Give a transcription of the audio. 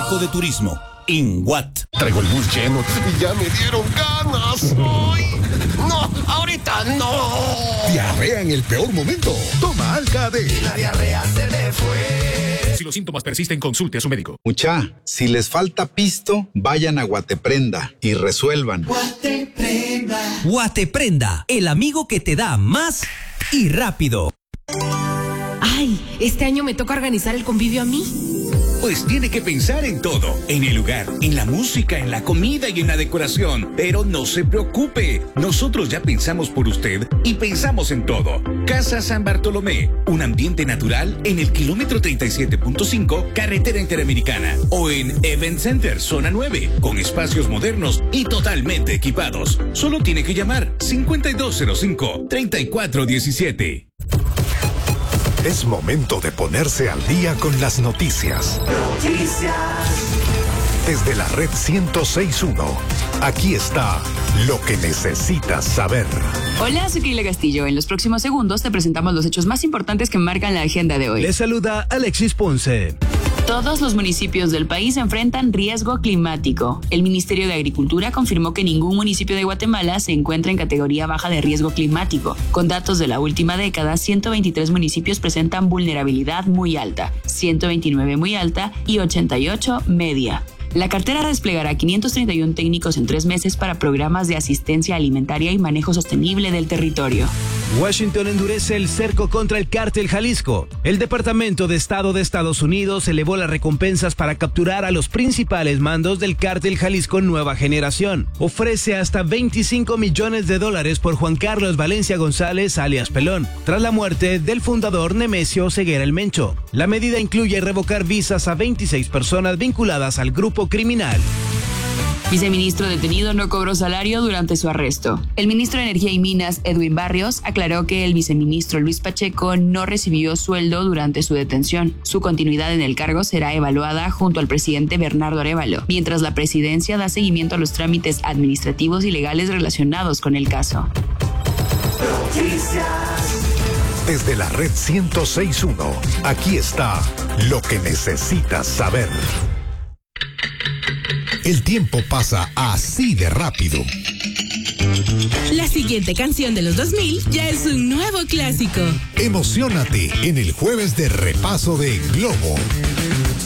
Consejo de Turismo, INGUAT. Traigo el bus lleno y ya me dieron ganas. ¡Ay! ¡No! ¡Ahorita no! Diarrea en el peor momento. Toma Alka-D. La diarrea se me fue. Si los síntomas persisten, consulte a su médico. Mucha, si les falta pisto, vayan a Guateprenda y resuelvan. Guateprenda. Guateprenda, el amigo que te da más y rápido. Ay, este año me toca organizar el convivio a mí. Pues tiene que pensar en todo, en el lugar, en la música, en la comida y en la decoración. Pero no se preocupe, nosotros ya pensamos por usted y pensamos en todo. Casa San Bartolomé, un ambiente natural en el kilómetro 37.5, carretera interamericana. O en Event Center, zona 9, con espacios modernos y totalmente equipados. Solo tiene que llamar 5205-3417. Es momento de ponerse al día con las noticias. Desde la red 106.1, aquí está lo que necesitas saber. Hola, soy Keila Castillo. En los próximos segundos te presentamos los hechos más importantes que marcan la agenda de hoy. Les saluda Alexis Ponce. Todos los municipios del país enfrentan riesgo climático. El Ministerio de Agricultura confirmó que ningún municipio de Guatemala se encuentra en categoría baja de riesgo climático. Con datos de la última década, 123 municipios presentan vulnerabilidad muy alta, 129 muy alta y 88 media. La cartera desplegará 531 técnicos en 3 meses para programas de asistencia alimentaria y manejo sostenible del territorio. Washington endurece el cerco contra el cártel Jalisco. El Departamento de Estado de Estados Unidos elevó las recompensas para capturar a los principales mandos del cártel Jalisco Nueva Generación. Ofrece hasta $25 millones por Juan Carlos Valencia González, alias Pelón, tras la muerte del fundador Nemesio Ceguera el Mencho. La medida incluye revocar visas a 26 personas vinculadas al grupo criminal. Viceministro detenido no cobró salario durante su arresto. El ministro de Energía y Minas, Edwin Barrios, aclaró que el viceministro Luis Pacheco no recibió sueldo durante su detención. Su continuidad en el cargo será evaluada junto al presidente Bernardo Arévalo, mientras la presidencia da seguimiento a los trámites administrativos y legales relacionados con el caso. Desde la red 106.1, aquí está lo que necesitas saber. El tiempo pasa así de rápido. La siguiente canción de los 2000 ya es un nuevo clásico. Emociónate en el jueves de repaso de Globo.